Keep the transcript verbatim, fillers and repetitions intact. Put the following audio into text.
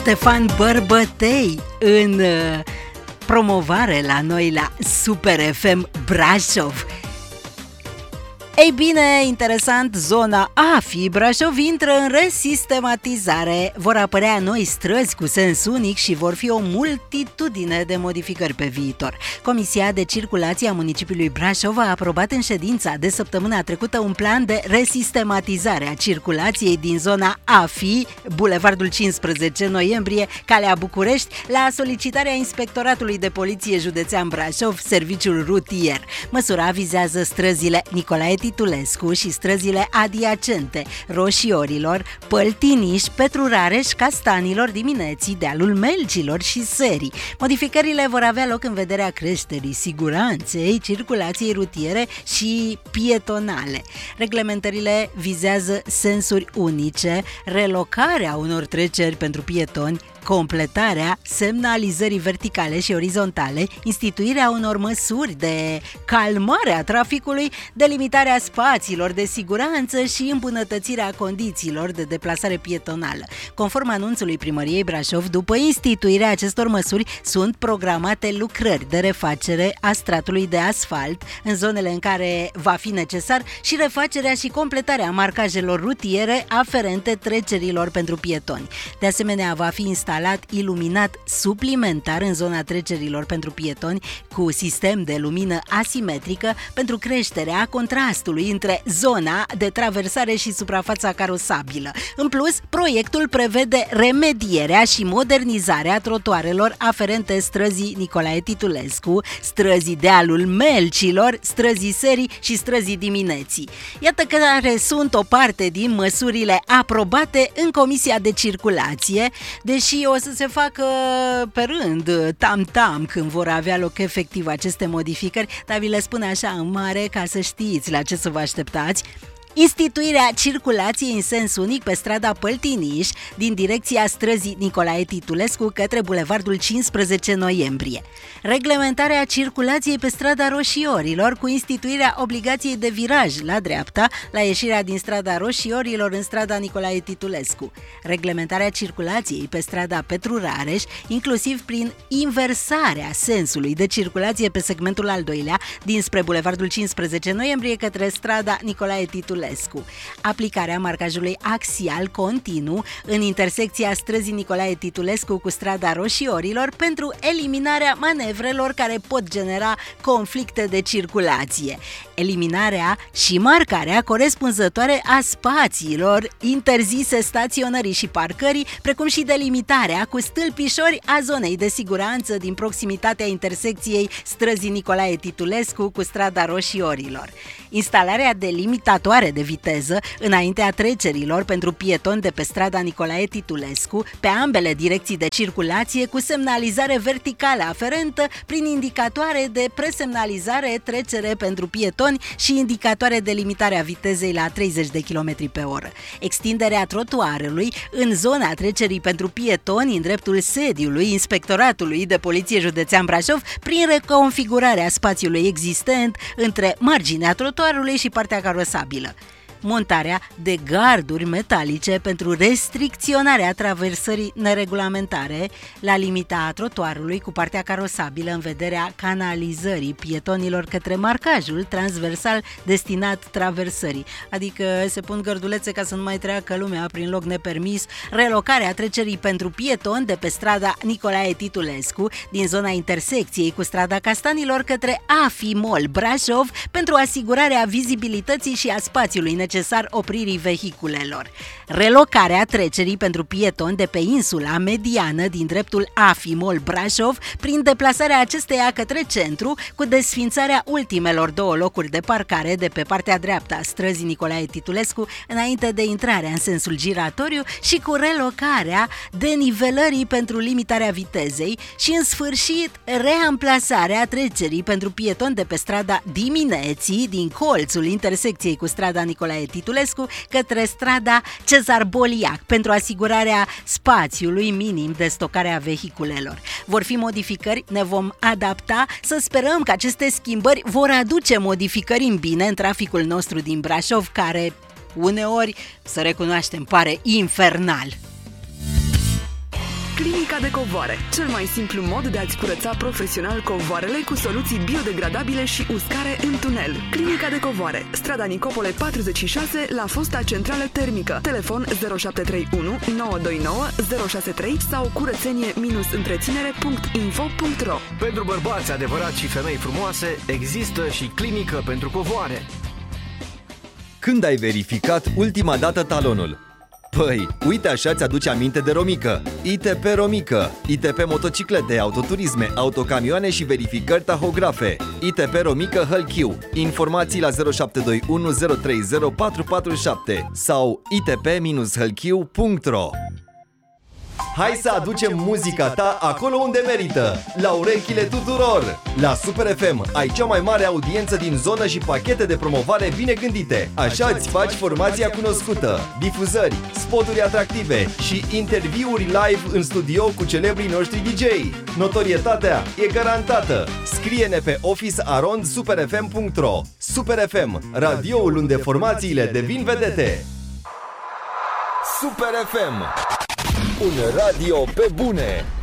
Ștefan Bărbătei în uh, promovare la noi la Super F M Brașov. Ei bine, interesant, zona A F I Brașov intră în resistematizare. Vor apărea noi străzi cu sens unic și vor fi o multitudine de modificări pe viitor. Comisia de Circulație a municipiului Brașov a aprobat în ședința de săptămâna trecută un plan de resistematizare a circulației din zona A F I, Bulevardul cincisprezece noiembrie, Calea București, la solicitarea Inspectoratului de Poliție Județean Brașov, Serviciul Rutier. Măsura vizează străzile Nicolae Titulescu și străzile adiacente Roșiorilor, Păltiniș, Petru Rareș, Castanilor, Dimineții, Dealul Melcilor și Serii. Modificările vor avea loc în vederea creșterii siguranței circulației rutiere și pietonale. Reglementările vizează sensuri unice, relocarea unor treceri pentru pietoni, completarea semnalizării verticale și orizontale, instituirea unor măsuri de calmare a traficului, delimitarea spațiilor de siguranță și îmbunătățirea condițiilor de deplasare pietonală. Conform anunțului Primăriei Brașov, după instituirea acestor măsuri, sunt programate lucrări de refacere a stratului de asfalt în zonele în care va fi necesar și refacerea și completarea marcajelor rutiere aferente trecerilor pentru pietoni. De asemenea, va fi instalat iluminat suplimentar în zona trecerilor pentru pietoni cu sistem de lumină asimetrică pentru creșterea contrastului între zona de traversare și suprafața carosabilă. În plus, proiectul prevede remedierea și modernizarea trotuarelor aferente străzii Nicolae Titulescu, străzii Dealul Melcilor, străzii Serii și străzii Dimineții. Iată care sunt o parte din măsurile aprobate în Comisia de Circulație, deși o să se facă pe rând, tam-tam, când vor avea loc efectiv aceste modificări, dar vi le spun așa în mare ca să știți la ce să vă așteptați. Instituirea circulației în sens unic pe strada Păltiniș din direcția străzii Nicolae Titulescu către Bulevardul cincisprezece noiembrie. Reglementarea circulației pe strada Roșiorilor cu instituirea obligației de viraj la dreapta la ieșirea din strada Roșiorilor în strada Nicolae Titulescu. Reglementarea circulației pe strada Petru Rareș, inclusiv prin inversarea sensului de circulație pe segmentul al doilea dinspre Bulevardul cincisprezece noiembrie către strada Nicolae Titulescu. Aplicarea marcajului axial continuu în intersecția străzii Nicolae Titulescu cu strada Roșiorilor pentru eliminarea manevrelor care pot genera conflicte de circulație. Eliminarea și marcarea corespunzătoare a spațiilor interzise staționării și parcării, precum și delimitarea cu stâlpișori a zonei de siguranță din proximitatea intersecției străzii Nicolae Titulescu cu strada Roșiorilor. Instalarea de limitatoare de viteză înaintea trecerilor pentru pietoni de pe strada Nicolae Titulescu pe ambele direcții de circulație cu semnalizare verticală aferentă prin indicatoare de presemnalizare trecere pentru pietoni și indicatoare de limitare a vitezei la treizeci de kilometri pe oră. Extinderea trotuarului în zona trecerii pentru pietoni în dreptul sediului Inspectoratului de Poliție Județean Brașov prin reconfigurarea spațiului existent între marginea trotuarului și partea carosabilă. Montarea de garduri metalice pentru restricționarea traversării neregulamentare la limita trotuarului cu partea carosabilă în vederea canalizării pietonilor către marcajul transversal destinat traversării, adică se pun gărdulețe ca să nu mai treacă lumea prin loc nepermis, relocarea trecerii pentru pietoni de pe strada Nicolae Titulescu din zona intersecției cu strada Castanilor către A F I Mall Brașov pentru asigurarea vizibilității și a spațiului necesar opririi vehiculelor. Relocarea trecerii pentru pietoni de pe insula mediană din dreptul A F I Mall Brașov prin deplasarea acesteia către centru cu desfințarea ultimelor două locuri de parcare de pe partea dreaptă a străzii Nicolae Titulescu înainte de intrarea în sensul giratoriu și cu relocarea denivelării pentru limitarea vitezei și în sfârșit reamplasarea trecerii pentru pietoni de pe strada Dimineții din colțul intersecției cu strada Nicolae Titulescu către strada Cezar Boliac pentru asigurarea spațiului minim de stocare a vehiculelor. Vor fi modificări, ne vom adapta, să sperăm că aceste schimbări vor aduce modificări în bine în traficul nostru din Brașov, care uneori, să recunoaștem, pare infernal. Clinica de covoare, cel mai simplu mod de a-ți curăța profesional covoarele cu soluții biodegradabile și uscare în tunel. Clinica de covoare, strada Nicopole patruzeci și șase, la fosta centrală termică. Telefon zero șapte trei unu nouă doi nouă zero șase trei sau curățenie întreținere punct info punct ro. Pentru bărbați adevărați și femei frumoase, există și clinică pentru covoare. Când ai verificat ultima dată talonul? Păi, uite așa ți-aduce aminte de Romică. I T P Romică. I T P motociclete, autoturisme, autocamioane și verificări tahografe. I T P Romică Hălchiu. Informații la zero șapte doi unu zero trei zero patru patru șapte sau i t p hălchiu punct ro. Hai să aducem muzica ta acolo unde merită, la urechile tuturor! La Super F M ai cea mai mare audiență din zonă și pachete de promovare bine gândite. Așa îți faci formația cunoscută, difuzări, spoturi atractive și interviuri live în studio cu celebrii noștri D J. Notorietatea e garantată! Scrie-ne pe office arond super f m punct ro. Super F M, radioul unde formațiile devin vedete. Super F M, un radio pe bune.